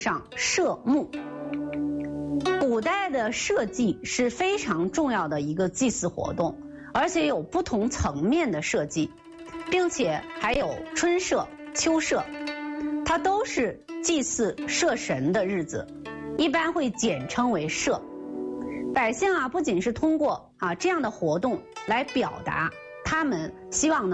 上社墓。古代的社祭是非常重要的一个祭祀活动，而且有不同层面的社祭，并且还有春社、秋社，它都是祭祀社神的日子，一般会简称为社。百姓不仅是通过这样的活动来表达他们希望能